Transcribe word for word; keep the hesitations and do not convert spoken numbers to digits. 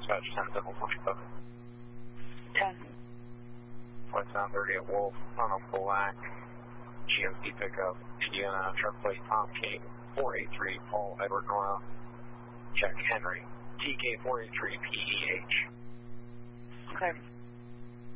Dispatch ten seven twenty-seven. ten. Flight seven thirty at Wolf on a black G M C pickup, Indiana, truck plate Tom King, four eight three, Paul Edward Nora, Jack Henry, T K four eight three P E H. Okay.